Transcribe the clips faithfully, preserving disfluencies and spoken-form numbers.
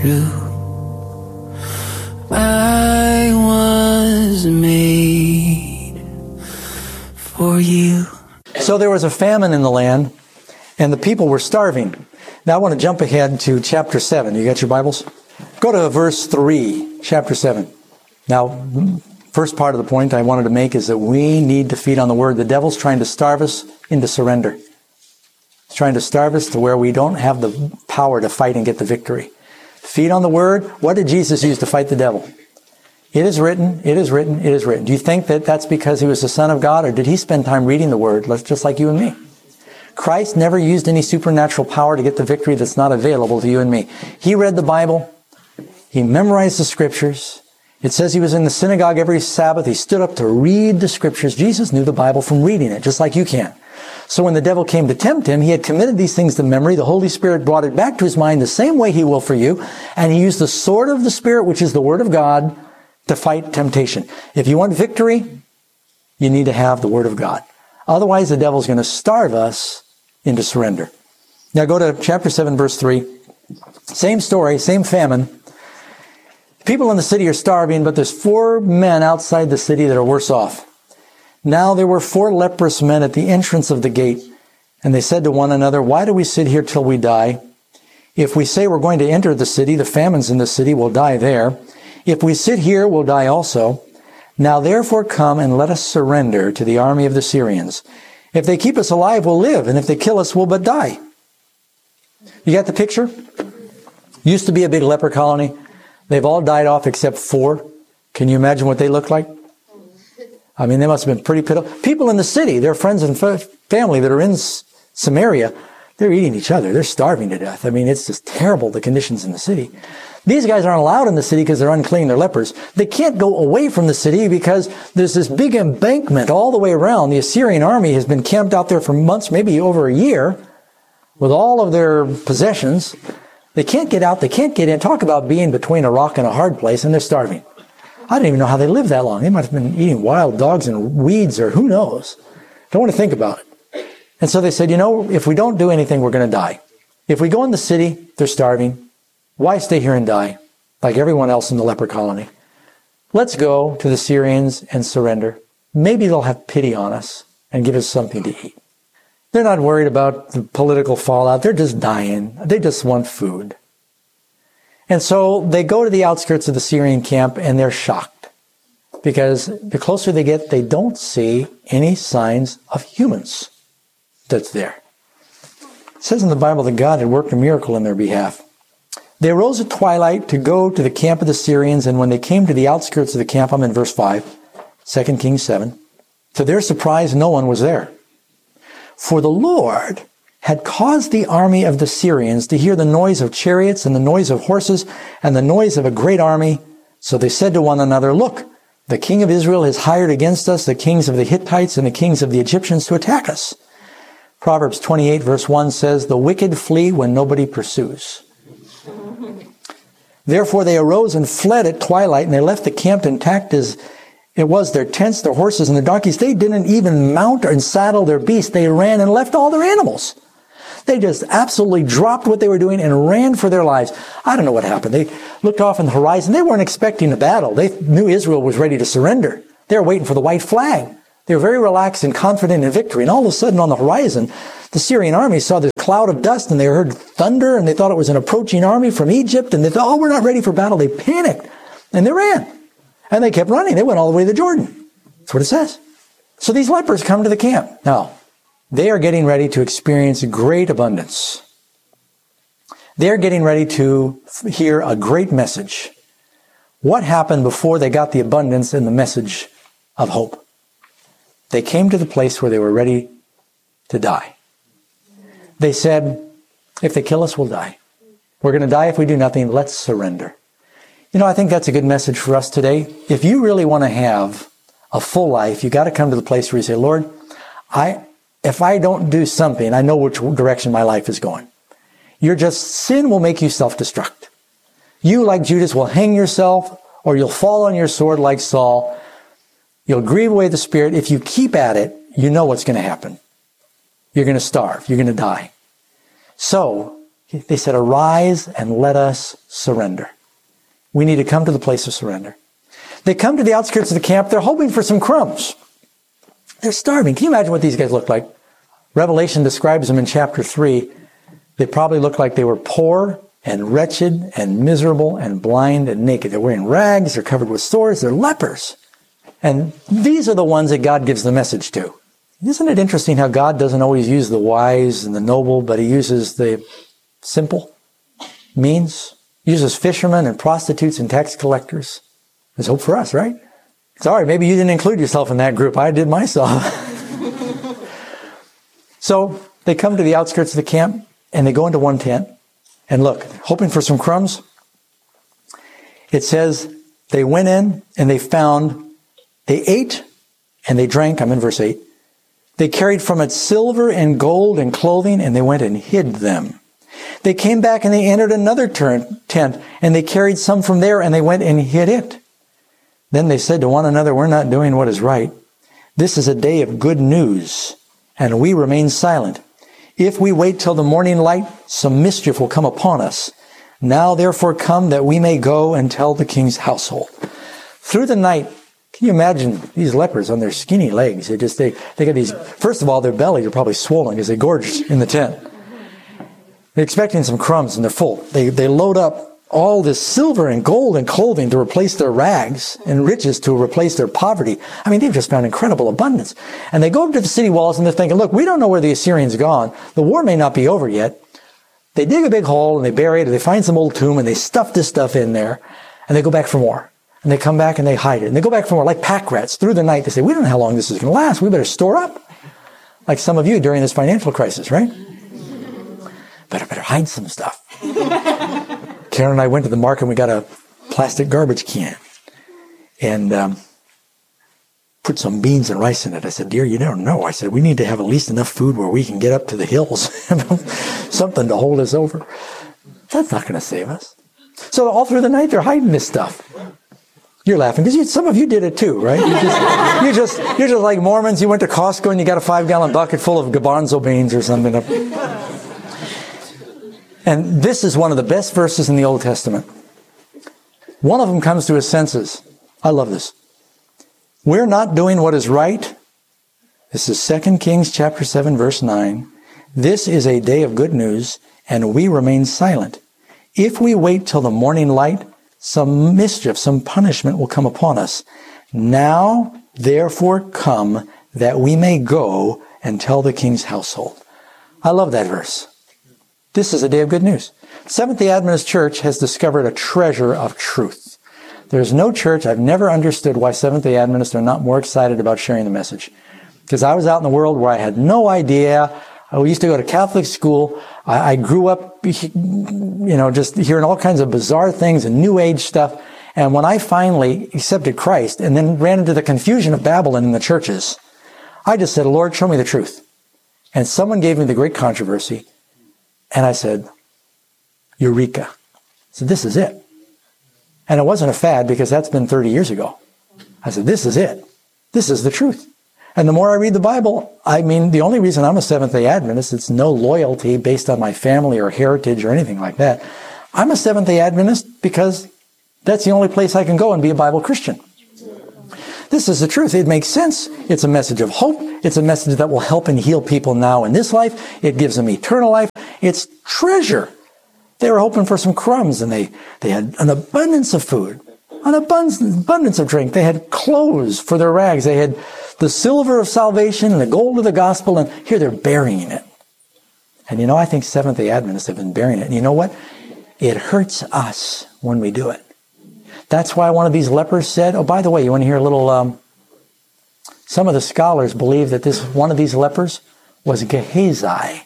true. I was made for you. So there was a famine in the land, and the people were starving. Now I want to jump ahead to chapter seven. You got your Bibles? Go to verse three, chapter seven. Now, first part of the point I wanted to make is that we need to feed on the Word. The devil's trying to starve us into surrender. He's trying to starve us to where we don't have the power to fight and get the victory. Feed on the Word. What did Jesus use to fight the devil? It is written, it is written, it is written. Do you think that that's because he was the Son of God, or did he spend time reading the Word, just like you and me? Christ never used any supernatural power to get the victory that's not available to you and me. He read the Bible. He memorized the Scriptures. It says he was in the synagogue every Sabbath. He stood up to read the Scriptures. Jesus knew the Bible from reading it, just like you can. So when the devil came to tempt him, he had committed these things to memory. The Holy Spirit brought it back to his mind the same way he will for you. And he used the sword of the Spirit, which is the Word of God, to fight temptation. If you want victory, you need to have the Word of God. Otherwise, the devil's going to starve us into surrender. Now go to chapter seven, verse three. Same story, same famine. People in the city are starving, but there's four men outside the city that are worse off. Now there were four leprous men at the entrance of the gate, and they said to one another, "Why do we sit here till we die? If we say we're going to enter the city, the famines in the city will die there. If we sit here, we'll die also. Now therefore come and let us surrender to the army of the Syrians. If they keep us alive, we'll live, and if they kill us, we'll but die." You got the picture? Used to be a big leper colony. They've all died off except four. Can you imagine what they looked like? I mean, they must have been pretty pitiful. People in the city, their friends and family that are in Samaria, they're eating each other. They're starving to death. I mean, it's just terrible, the conditions in the city. These guys aren't allowed in the city because they're unclean, they're lepers. They can't go away from the city because there's this big embankment all the way around. The Assyrian army has been camped out there for months, maybe over a year, with all of their possessions. They can't get out, they can't get in. Talk about being between a rock and a hard place, and they're starving. I don't even know how they lived that long. They might have been eating wild dogs and weeds, or who knows. Don't want to think about it. And so they said, you know, if we don't do anything, we're going to die. If we go in the city, they're starving. Why stay here and die like everyone else in the leper colony? Let's go to the Syrians and surrender. Maybe they'll have pity on us and give us something to eat. They're not worried about the political fallout. They're just dying. They just want food. And so they go to the outskirts of the Syrian camp, and they're shocked because the closer they get, they don't see any signs of humans that's there. It says in the Bible that God had worked a miracle in their behalf. They arose at twilight to go to the camp of the Syrians, and when they came to the outskirts of the camp, I'm in verse five, Second Kings seven, to their surprise, no one was there. For the Lord had caused the army of the Syrians to hear the noise of chariots and the noise of horses and the noise of a great army. So they said to one another, "Look, the king of Israel has hired against us the kings of the Hittites and the kings of the Egyptians to attack us." Proverbs twenty-eight verse one says, "The wicked flee when nobody pursues." Therefore they arose and fled at twilight, and they left the camp intact as it was, their tents, their horses, and their donkeys. They didn't even mount and saddle their beasts. They ran and left all their animals. They just absolutely dropped what they were doing and ran for their lives. I don't know what happened. They looked off on the horizon. They weren't expecting a battle. They knew Israel was ready to surrender. They were waiting for the white flag. They were very relaxed and confident in victory. And all of a sudden on the horizon, the Syrian army saw this cloud of dust, and they heard thunder, and they thought it was an approaching army from Egypt, and they thought, oh, we're not ready for battle. They panicked, and they ran. And they kept running. They went all the way to Jordan. That's what it says. So these lepers come to the camp. Now, they are getting ready to experience great abundance. They are getting ready to hear a great message. What happened before they got the abundance and the message of hope? They came to the place where they were ready to die. They said, if they kill us, we'll die. We're going to die if we do nothing. Let's surrender. You know, I think that's a good message for us today. If you really want to have a full life, you got to come to the place where you say, Lord, I, if I don't do something, I know which direction my life is going. You're just, sin will make you self-destruct. You, like Judas, will hang yourself, or you'll fall on your sword like Saul. You'll grieve away the Spirit. If you keep at it, you know what's going to happen. You're going to starve. You're going to die. So, They said, arise and let us surrender. We need to come to the place of surrender. They come to the outskirts of the camp. They're hoping for some crumbs. They're starving. Can you imagine what these guys look like? Revelation describes them in chapter three. They probably looked like they were poor and wretched and miserable and blind and naked. They're wearing rags. They're covered with sores. They're lepers. And these are the ones that God gives the message to. Isn't it interesting how God doesn't always use the wise and the noble, but he uses the simple means? He uses fishermen and prostitutes and tax collectors. There's hope for us, right? Sorry, maybe you didn't include yourself in that group. I did myself. So they come to the outskirts of the camp and they go into one tent. And look, hoping for some crumbs. It says they went in and they found, they ate and they drank. I'm in verse eight. They carried from it silver and gold and clothing, and they went and hid them. They came back and they entered another tent, and they carried some from there, and they went and hid it. Then they said to one another, we're not doing what is right. This is a day of good news, and we remain silent. If we wait till the morning light, some mischief will come upon us. Now therefore come that we may go and tell the king's household. Through the night, can you imagine these lepers on their skinny legs? They just, they, they got these, first of all, their bellies are probably swollen because they gorged in the tent. They're expecting some crumbs and they're full. They, they load up all this silver and gold and clothing to replace their rags and riches to replace their poverty. I mean, they've just found incredible abundance. And they go up to the city walls and they're thinking, look, we don't know where the Assyrians gone. The war may not be over yet. They dig a big hole and they bury it, and they find some old tomb and they stuff this stuff in there, and they go back for more. And they come back and they hide it. And they go back for more, like pack rats through the night. They say, we don't know how long this is going to last. We better store up. Like some of you during this financial crisis, right? Better, better hide some stuff. Karen and I went to the market and we got a plastic garbage can and um, put some beans and rice in it. I said, dear, you don't know. I said, we need to have at least enough food where we can get up to the hills. Something to hold us over. That's not going to save us. So all through the night, they're hiding this stuff. You're laughing because some of you did it too, right? You just, you're just, you're just like Mormons. You went to Costco and you got a five-gallon bucket full of garbanzo beans or something. And this is one of the best verses in the Old Testament. One of them comes to his senses. I love this. We're not doing what is right. This is Second Kings chapter seven, verse nine. This is a day of good news, and we remain silent. If we wait till the morning light, some mischief, some punishment will come upon us. Now, therefore, come that we may go and tell the king's household. I love that verse. This is a day of good news. Seventh-day Adventist Church has discovered a treasure of truth. There's no church, I've never understood why Seventh-day Adventists are not more excited about sharing the message. Because I was out in the world where I had no idea. I used to go to Catholic school. I, I grew up, you know, just hearing all kinds of bizarre things and New Age stuff. And when I finally accepted Christ and then ran into the confusion of Babylon in the churches, I just said, Lord, show me the truth. And someone gave me the great controversy. And I said, Eureka. I said, this is it. And it wasn't a fad because that's been thirty years ago. I said, this is it. This is the truth. And the more I read the Bible, I mean, the only reason I'm a Seventh-day Adventist, it's no loyalty based on my family or heritage or anything like that. I'm a Seventh-day Adventist because that's the only place I can go and be a Bible Christian. This is the truth. It makes sense. It's a message of hope. It's a message that will help and heal people now in this life. It gives them eternal life. It's treasure. They were hoping for some crumbs, and they, they had an abundance of food, an abundance, abundance of drink. They had clothes for their rags. They had the silver of salvation and the gold of the gospel, and here they're burying it. And you know, I think Seventh-day Adventists have been burying it. And you know what? It hurts us when we do it. That's why one of these lepers said, oh, by the way, you want to hear a little, um, some of the scholars believe that this one of these lepers was Gehazi.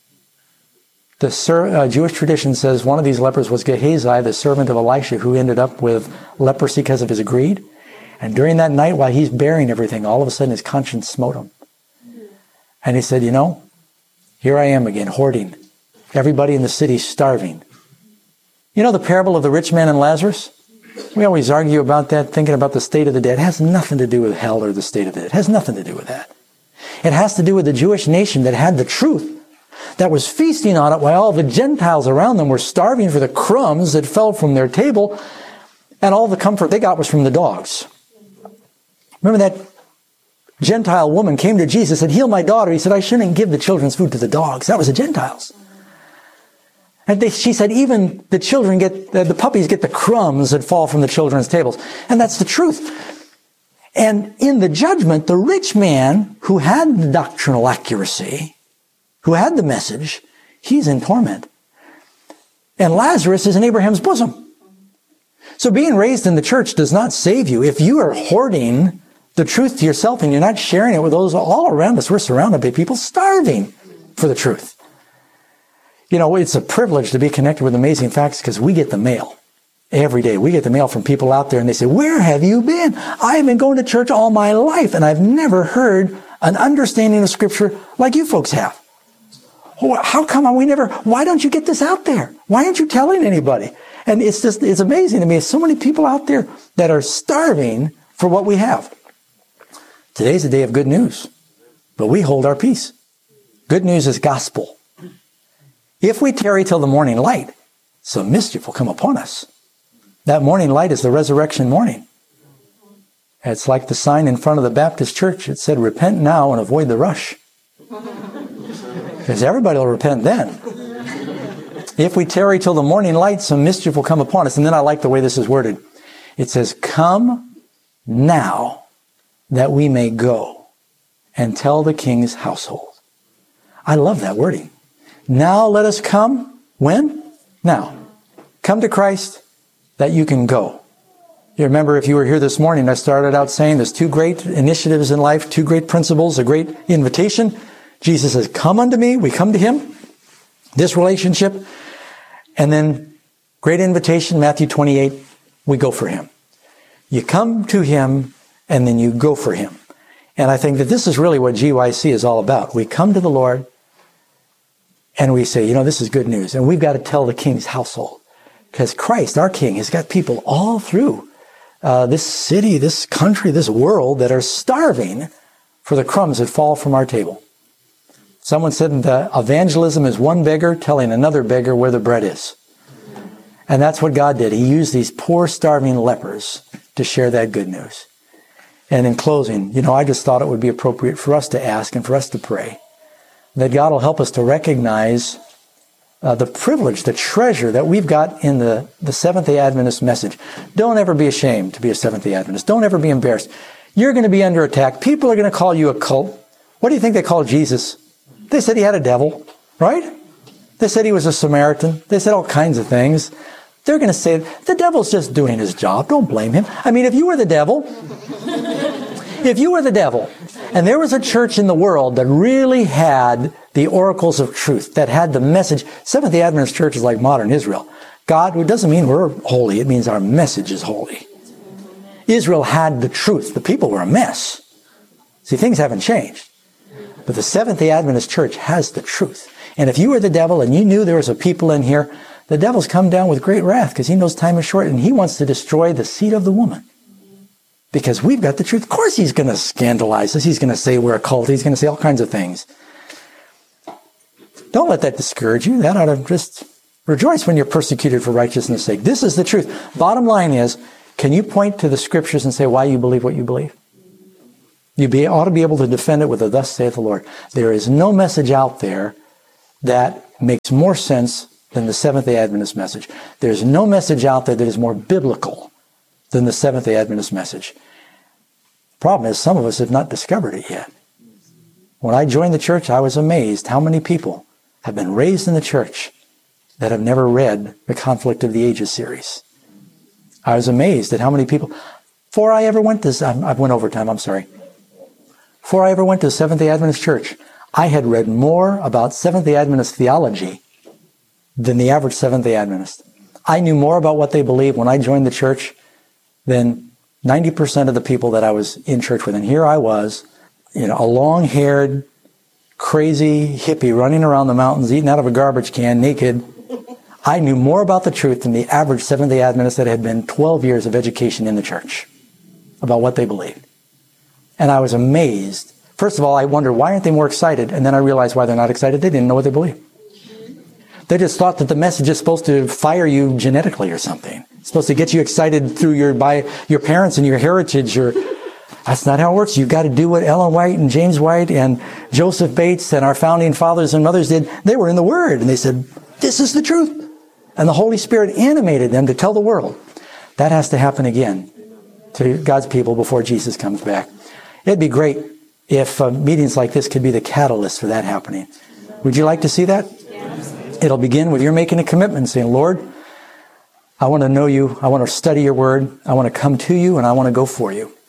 The ser- uh, Jewish tradition says one of these lepers was Gehazi, the servant of Elisha, who ended up with leprosy because of his greed. And during that night, while he's burying everything, all of a sudden his conscience smote him. And he said, you know, here I am again, hoarding. Everybody in the city's starving. You know the parable of the rich man and Lazarus? We always argue about that, thinking about the state of the dead. It has nothing to do with hell or the state of the dead. It has nothing to do with that. It has to do with the Jewish nation that had the truth. that was feasting on it while all the Gentiles around them were starving for the crumbs that fell from their table, and all the comfort they got was from the dogs. Remember that Gentile woman came to Jesus and said, heal my daughter. He said, I shouldn't give the children's food to the dogs. That was the Gentiles. And they, she said, even the children get, the, the puppies get the crumbs that fall from the children's tables. And that's the truth. And in the judgment, the rich man who had the doctrinal accuracy, who had the message, he's in torment. And Lazarus is in Abraham's bosom. So being raised in the church does not save you. If you are hoarding the truth to yourself and you're not sharing it with those all around us, we're surrounded by people starving for the truth. You know, it's a privilege to be connected with Amazing Facts because we get the mail every day. We get the mail from people out there and they say, where have you been? I've been going to church all my life and I've never heard an understanding of Scripture like you folks have. How come we never, why don't you get this out there? Why aren't you telling anybody? And it's just, it's amazing to me. So many people out there that are starving for what we have. Today's a day of good news, but we hold our peace. Good news is gospel. If we tarry till the morning light, some mischief will come upon us. That morning light is the resurrection morning. It's like the sign in front of the Baptist church. It said, repent now and avoid the rush. Because everybody will repent then. If we tarry till the morning light, some mischief will come upon us. And then I like the way this is worded. It says, come now that we may go and tell the king's household. I love that wording. Now let us come. When? Now. Come to Christ that you can go. You remember if you were here this morning, I started out saying there's two great initiatives in life, two great principles, a great invitation. Jesus says, come unto me. We come to him. This relationship. And then great invitation, Matthew twenty-eight, we go for him. You come to him and then you go for him. And I think that this is really what G Y C is all about. We come to the Lord and we say, you know, this is good news. And we've got to tell the king's household. Because Christ, our king, has got people all through uh, this city, this country, this world that are starving for the crumbs that fall from our table. Someone said that evangelism is one beggar telling another beggar where the bread is. And that's what God did. He used these poor, starving lepers to share that good news. And in closing, you know, I just thought it would be appropriate for us to ask and for us to pray that God will help us to recognize uh, the privilege, the treasure that we've got in the, the Seventh-day Adventist message. Don't ever be ashamed to be a Seventh-day Adventist. Don't ever be embarrassed. You're going to be under attack. People are going to call you a cult. What do you think they called Jesus? They said he had a devil, right? They said he was a Samaritan. They said all kinds of things. They're going to say, the devil's just doing his job. Don't blame him. I mean, if you were the devil, if you were the devil, and there was a church in the world that really had the oracles of truth, that had the message. Seventh-day Adventist Church is like modern Israel. God, it doesn't mean we're holy. It means our message is holy. Israel had the truth. The people were a mess. See, things haven't changed. But the Seventh-day Adventist Church has the truth. And if you were the devil and you knew there was a people in here, the devil's come down with great wrath because he knows time is short and he wants to destroy the seed of the woman. Because we've got the truth. Of course he's going to scandalize us. He's going to say we're a cult. He's going to say all kinds of things. Don't let that discourage you. That ought to just rejoice when you're persecuted for righteousness' sake. This is the truth. Bottom line is, can you point to the scriptures and say why you believe what you believe? You be, ought to be able to defend it with a thus saith the Lord. There is no message out there that makes more sense than the Seventh-day Adventist message. There's no message out there that is more biblical than the Seventh-day Adventist message. The problem is some of us have not discovered it yet. When I joined the church, I was amazed how many people have been raised in the church that have never read the Conflict of the Ages series. I was amazed at how many people, before I ever went to, I went over time, I'm sorry. Before I ever went to Seventh-day Adventist Church, I had read more about Seventh-day Adventist theology than the average Seventh-day Adventist. I knew more about what they believed when I joined the church than ninety percent of the people that I was in church with. And here I was, you know, a long-haired, crazy hippie running around the mountains, eating out of a garbage can, naked. I knew more about the truth than the average Seventh-day Adventist that had been twelve years of education in the church about what they believed. And I was amazed First of all, I wonder, why aren't they more excited? And then I realized why they're not excited. They didn't know what they believe. They just thought that the message is supposed to fire you genetically or something. It's supposed to get you excited through your by your parents and your heritage. Or that's not how it works. You've got to do what Ellen White and James White and Joseph Bates and our founding fathers and mothers did. They were in the Word, and they said, this is the truth. And the Holy Spirit animated them to tell the world. That has to happen again to God's people before Jesus comes back. It'd be great if uh, meetings like this could be the catalyst for that happening. Would you like to see that? Yes. It'll begin with your making a commitment, saying, Lord, I want to know you. I want to study your word. I want to come to you, and I want to go for you.